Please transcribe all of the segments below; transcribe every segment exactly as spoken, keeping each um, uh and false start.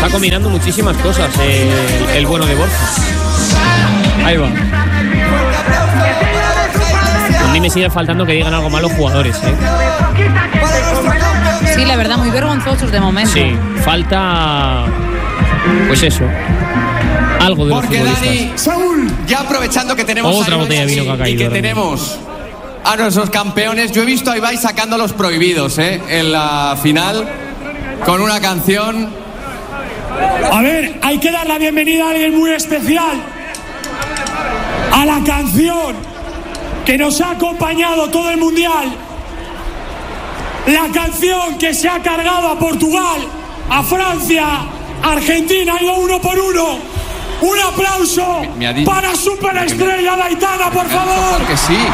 Está combinando muchísimas cosas eh, el, el bueno de Borja. Ahí va. A mí me sigue faltando que digan algo mal los jugadores, ¿eh? Sí, la verdad, muy vergonzosos de momento. Sí, falta... Pues eso. Algo de los Porque futbolistas. Dani, Saúl, ya aprovechando que tenemos Otra a botella de vino que ha caído, y que Dani. tenemos a nuestros campeones, yo he visto a Ibai sacando los prohibidos, ¿eh? En la final, con una canción. A ver, hay que dar la bienvenida a alguien muy especial. A la canción que nos ha acompañado todo el mundial. La canción que se ha cargado a Portugal, a Francia, a Argentina, ha ido uno por uno. Un aplauso Me- me ha dicho- para superestrella de Aitana, por favor. Claro que sí.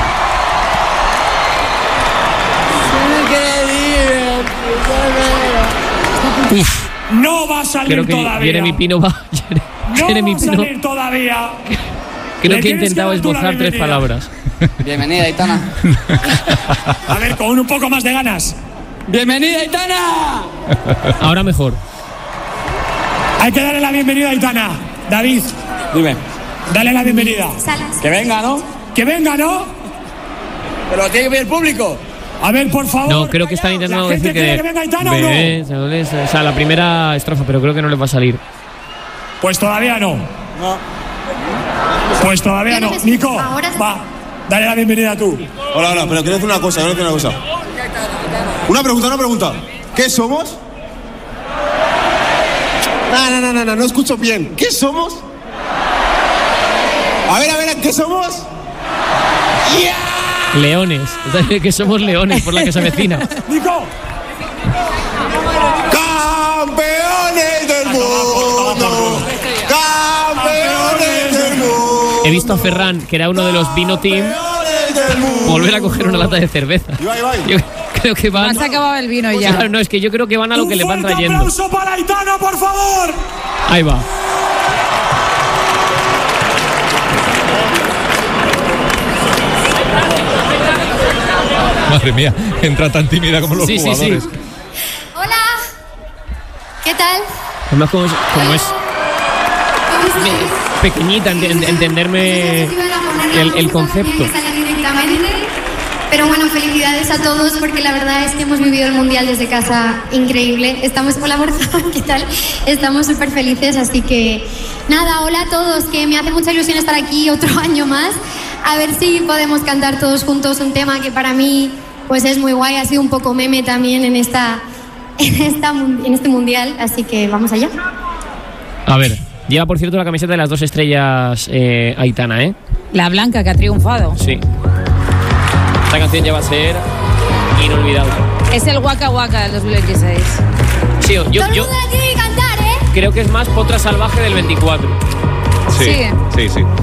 Uf, No va a salir creo que todavía. Jeremy Pino va... no Jeremy va a Pino salir todavía. creo Le que ha tienes intentado que dar tú la esbozar tres bienvenida. palabras. Bienvenida, Aitana. A ver, con un poco más de ganas. ¡Bienvenida, Aitana! Ahora mejor. Hay que darle la bienvenida a Aitana. David, Dime. dale la bienvenida. Que venga, ¿no? Que venga, ¿no? Pero tiene que ver el público. A ver, por favor. No, creo que están intentando ¿La gente decir quiere que... que venga Aitana o no? Bebé, se adolece, o sea, la primera estrofa, pero creo que no les va a salir. Pues todavía no. Pues todavía no. Nico, va, dale la bienvenida tú. Hola, hola, pero quiero decir una cosa, quiero decir una cosa. Una pregunta, una pregunta. ¿Qué somos? No, no, no, no, no, no escucho bien. ¿Qué somos? A ver, a ver, ¿qué somos? Leones. Que somos leones por la que se avecina. Nico. ¡Campeones del mundo! ¡Campeones del mundo! He visto a Ferran, que era uno de los Vino Team, volver a coger una lata de cerveza. Ibai, Ibai. Yo creo que van... Más se ha acabado el vino ya. Claro, no, es que yo creo que van a lo que le van Un fuerte trayendo. aplauso para Aitana, por favor. Ahí va. Madre mía, entra tan tímida como los Sí, sí, sí. jugadores. Hola, ¿qué tal? Además, como es, como es pequeñita, en, en- entenderme el, el concepto. Pero bueno, felicidades a todos porque la verdad es que hemos vivido el Mundial desde casa increíble. Estamos con la Borja, ¿qué tal? Estamos súper felices, así que nada, hola a todos, que me hace mucha ilusión estar aquí otro año más. A ver si podemos cantar todos juntos un tema que para mí pues es muy guay, ha sido un poco meme también en, esta, en, esta, en este Mundial, así que vamos allá. A ver, lleva por cierto la camiseta de las dos estrellas eh, Aitana, ¿eh? La blanca que ha triunfado. Sí. Esta canción ya va a ser inolvidable. Es el Waka Waka del dos mil veintiséis. Sí, yo, Todo el yo mundo la tiene que cantar, ¿eh? creo que es más Potra Salvaje del veinticuatro. Sí, Sí. sí, sí.